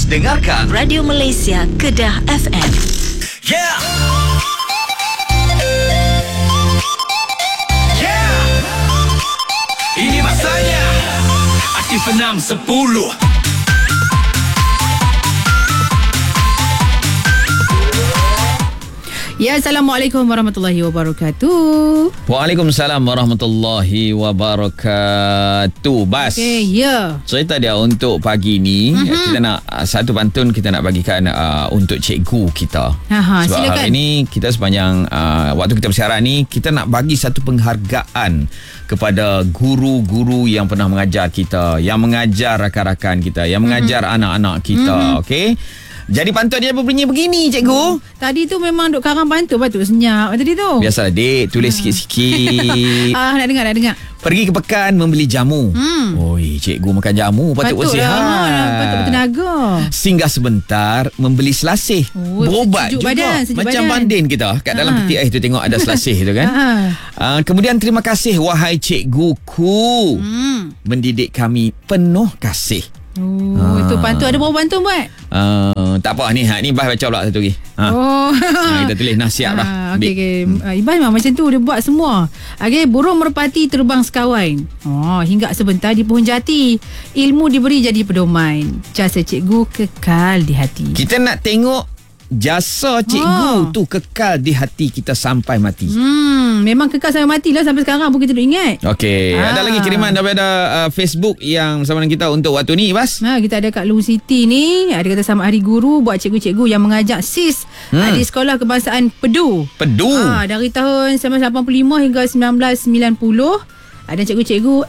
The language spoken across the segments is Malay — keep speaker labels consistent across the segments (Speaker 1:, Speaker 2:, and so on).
Speaker 1: dengarkan
Speaker 2: Radio Malaysia Kedah FM.
Speaker 1: Yeah. Yeah. Ini masanya Aktif 610.
Speaker 3: Ya, Assalamualaikum warahmatullahi wabarakatuh.
Speaker 4: Waalaikumsalam warahmatullahi wabarakatuh. Bas.
Speaker 3: Okey, ya.
Speaker 4: Cerita dia untuk pagi ni, kita nak satu pantun kita nak bagikan untuk cikgu kita. Sebab
Speaker 3: Silakan.
Speaker 4: hari ni kita sepanjang waktu kita bersiaran ni, kita nak bagi satu penghargaan kepada guru-guru yang pernah mengajar kita, yang mengajar rakan-rakan kita, yang mengajar anak-anak kita. Okey. Jadi pantun dia berbunyi begini, cikgu.
Speaker 3: Tadi tu memang duk karang pantun patut senyap tadi tu.
Speaker 4: Biasalah, dek, tulis sikit-sikit.
Speaker 3: Nak dengar.
Speaker 4: Pergi ke pekan membeli jamu. Oi, cikgu makan jamu patut bersihat.
Speaker 3: Patut bertenaga.
Speaker 4: Singgah sebentar membeli selasih. Berobat
Speaker 3: sejuk
Speaker 4: juga.
Speaker 3: badan, sejuk
Speaker 4: Macam
Speaker 3: badan.
Speaker 4: bandin kita kat dalam peti ais tu tengok ada selasih tu kan. Kemudian terima kasih wahai cikguku. Mendidik kami penuh kasih.
Speaker 3: Itu pantun. Ada berapa pantun buat?
Speaker 4: Tak apa ni Ibas baca pula satu lagi. Kita tulis nasihat lah.
Speaker 3: Okey. Ibas memang macam tu, dia buat semua. Okey, burung merpati terbang sekawan. Hingga sebentar di pohon jati. Ilmu diberi jadi pedoman. Jasa cikgu kekal di hati.
Speaker 4: Kita nak tengok jasa cikgu tu kekal di hati kita sampai mati.
Speaker 3: Memang kekal sampai mati lah. Sampai sekarang pun kita duk ingat.
Speaker 4: Okey, ada lagi kiriman daripada Facebook yang bersama dengan kita untuk waktu ni, Bas.
Speaker 3: Kita ada Kak Long Siti ni. Dia kata selamat hari guru buat cikgu-cikgu yang mengajak SIS di Sekolah Kebangsaan Pedu. Dari tahun 1985 hingga 1990. Ada cikgu-cikgu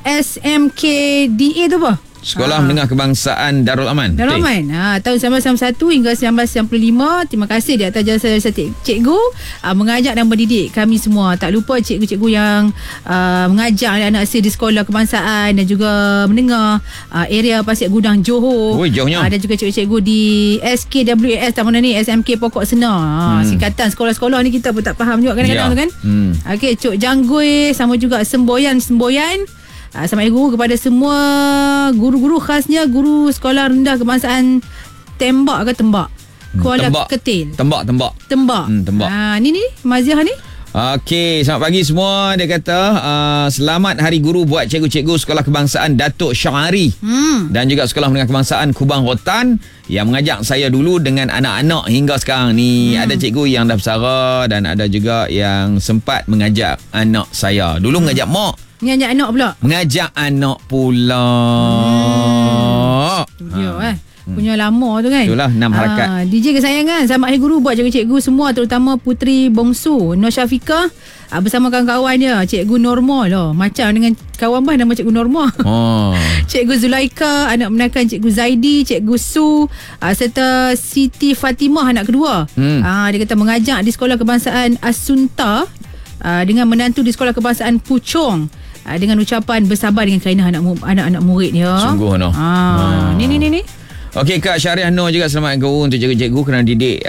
Speaker 3: SMKDA tu apa?
Speaker 4: Sekolah Menengah Kebangsaan Darul Aman.
Speaker 3: Darul Aman. Tahun 1991 hingga 1995. Terima kasih di atas jasa-jasa cikgu mengajar dan mendidik kami semua. Tak lupa cikgu-cikgu yang mengajar anak-anak saya di Sekolah Kebangsaan dan juga menengah area Pasir Gudang Johor.
Speaker 4: Jauhnya.
Speaker 3: Dan juga cikgu-cikgu di SKWAS tahunan ni, SMK Pokok Senar. Singkatan sekolah-sekolah ni kita pun tak faham juga kadang-kadang tu kan. Okey, Cuk Janggui sama juga Semboyan. Selamat hari guru kepada semua guru-guru, khasnya guru Sekolah Rendah Kebangsaan Tembak ke Tembak? Kuala Ketil.
Speaker 4: Tembak. Tembak.
Speaker 3: Ni Maziah ni.
Speaker 4: Okey, selamat pagi semua. Dia kata selamat hari guru buat cikgu-cikgu Sekolah Kebangsaan Datuk Syahari dan juga Sekolah Menengah Kebangsaan Kubang Rotan yang mengajak saya dulu dengan anak-anak hingga sekarang ni. Ada cikgu yang dah bersara dan ada juga yang sempat mengajak anak saya. Dulu mengajak mak.
Speaker 3: Mengajak anak pula.
Speaker 4: Mengajak anak pula.
Speaker 3: Tu dia punya lama tu kan.
Speaker 4: Itulah 6 harakat.
Speaker 3: DJ kesayangan, selamat hari guru buat cikgu-cikgu semua, terutama puteri bongsu Nur Syafiqah bersama kawan-kawan dia, Cikgu Norma lah. Macam dengan kawan bah nama Cikgu Norma. Cikgu Zulaika, anak menakan Cikgu Zaidi, Cikgu Su, serta Siti Fatimah anak kedua. Dia kata mengajak di Sekolah Kebangsaan Asunta dengan menantu di Sekolah Kebangsaan Puchong. Dengan ucapan bersabar dengan kainah anak-anak murid dia.
Speaker 4: Sungguh noh.
Speaker 3: Ni.
Speaker 4: Okey, Kak Syariah Nur juga selamat guru untuk cikgu-cikgu kerana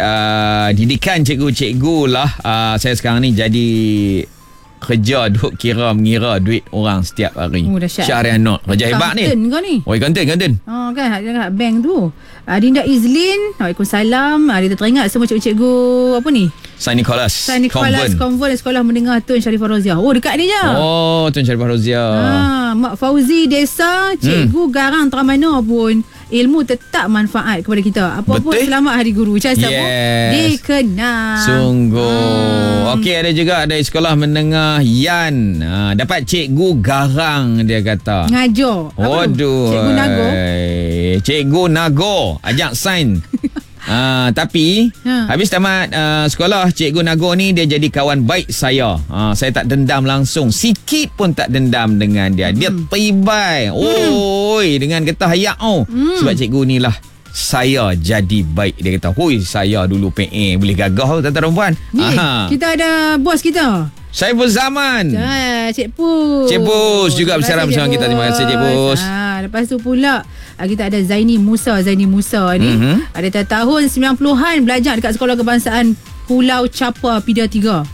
Speaker 4: didikan cikgu-cikgu lah. Saya sekarang ni jadi kerja duk mengira duit orang setiap hari. Syariah Nur kerja hebat ni.
Speaker 3: Konten kau ni.
Speaker 4: Konten.
Speaker 3: Kan dekat bank tu. Dinda Izlin, waalaikumsalam. Dia teringat semua cikgu-cikgu apa ni?
Speaker 4: Saint Nicholas Convent
Speaker 3: Sekolah Menengah Tun Sharifah Roziah. Dekat ni je.
Speaker 4: Tun Sharifah Roziah.
Speaker 3: Mak Fauzi Desa, cikgu garang teramana pun ilmu tetap manfaat kepada kita. Apa pun selamat hari guru. Cakap dikenal.
Speaker 4: Sungguh. Okey, ada juga dari Sekolah Menengah Yan. Dapat cikgu garang dia kata.
Speaker 3: Ngajar. Cikgu Nago.
Speaker 4: Cikgu Nago ajak sign. Tapi habis tamat sekolah, Cikgu Nago ni dia jadi kawan baik saya. Saya tak dendam langsung, sikit pun tak dendam dengan dia. Dia tibai dengan getah hayak sebab cikgu ni lah saya jadi baik. Dia kata saya dulu PA boleh gagah tuan-tuan perempuan.
Speaker 3: Kita ada bos kita
Speaker 4: Saiful Zaman.
Speaker 3: Cik Pus
Speaker 4: juga bersiaran bersama kita. Terima kasih Cik Pus.
Speaker 3: Lepas tu pula kita ada Zaini Musa ni. Ada tahun 90-an belajar dekat Sekolah Kebangsaan Pulau Capa Pida 3.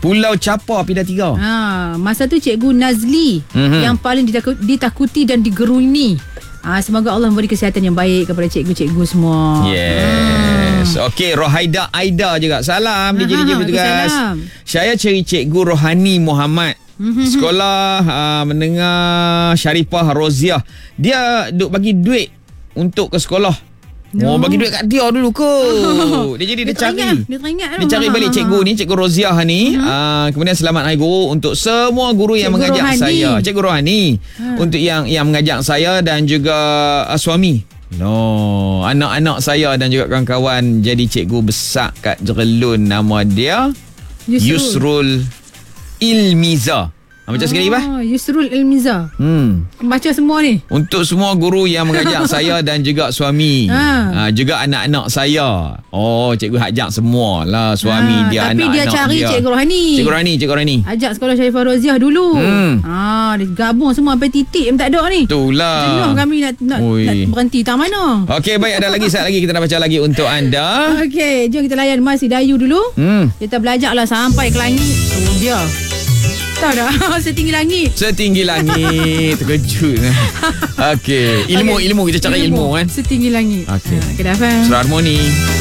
Speaker 3: Masa tu Cikgu Nazli yang paling ditakuti dan digeruni. Semoga Allah memberi kesihatan yang baik kepada cikgu-cikgu semua.
Speaker 4: Yes. Okey, Rohaida Aida juga. Salam dia jadi bertugas. Saya cari cikgu Rohani Muhammad. Sekolah menengah Syarifah Roziah. Dia duk bagi duit untuk ke sekolah. Bagi duit kat dia dulu kot. Dia cari. Dia cari balik cikgu ni, cikgu Roziah ni. Kemudian selamat Hari Guru untuk semua guru yang mengajar saya. Cikgu Rohani. Untuk yang mengajar saya dan juga suami. Anak-anak saya dan juga kawan-kawan jadi cikgu besar kat Jerelun. Nama dia Yusrul Ilmiza. Baca sekali
Speaker 3: Yusrul Ilmiza. Baca semua ni.
Speaker 4: Untuk semua guru yang mengajar saya dan juga suami. Juga anak-anak saya. Cikgu ajak semua lah. Suami dia,
Speaker 3: tapi
Speaker 4: anak-anak dia.
Speaker 3: Tapi dia cari Cikgu Rohani. Ajak sekolah Syarifah Roziah dulu. Dia gabung semua sampai titik yang tak ada ni.
Speaker 4: Itulah.
Speaker 3: Jenuh kami nak berhenti tak mana.
Speaker 4: Okey, baik, ada lagi saat lagi kita nak baca lagi untuk anda.
Speaker 3: Okey, jom kita layan Mas Dayu dulu. Kita belajarlah sampai ke langit. Dia tahu dah. Setinggi langit. Terkejut. Okey, ilmu kita cari ilmu kan. Setinggi langit.
Speaker 4: Okey.
Speaker 3: Kedah FM.
Speaker 4: Surah Harmoni.